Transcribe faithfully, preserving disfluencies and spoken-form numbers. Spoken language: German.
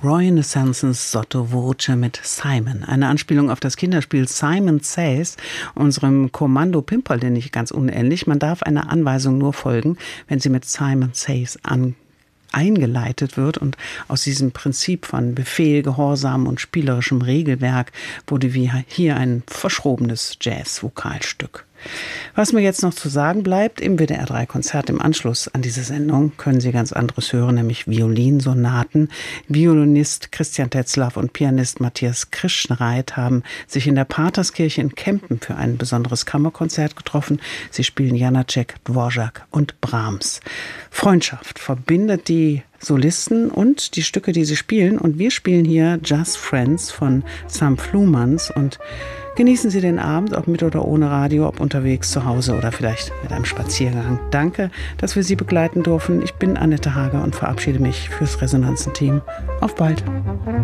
Roy Nesensens Sotto Voce mit Simon. Eine Anspielung auf das Kinderspiel Simon Says, unserem Kommando Pimperl nicht ganz unähnlich. Man darf einer Anweisung nur folgen, wenn sie mit Simon Says an eingeleitet wird, und aus diesem Prinzip von Befehl, Gehorsam und spielerischem Regelwerk wurde wie hier ein verschrobenes Jazz-Vokalstück. Was mir jetzt noch zu sagen bleibt, im W D R drei Konzert im Anschluss an diese Sendung können Sie ganz anderes hören, nämlich Violinsonaten. Violinist Christian Tetzlaff und Pianist Matthias Krischenreit haben sich in der Paterskirche in Kempen für ein besonderes Kammerkonzert getroffen. Sie spielen Janáček, Dvořák und Brahms. Freundschaft verbindet die Solisten und die Stücke, die sie spielen. Und wir spielen hier Just Friends von Sam Flumans. Und genießen Sie den Abend, ob mit oder ohne Radio, ob unterwegs zu Hause oder vielleicht mit einem Spaziergang. Danke, dass wir Sie begleiten durften. Ich bin Annette Hager und verabschiede mich fürs Resonanzen-Team. Auf bald.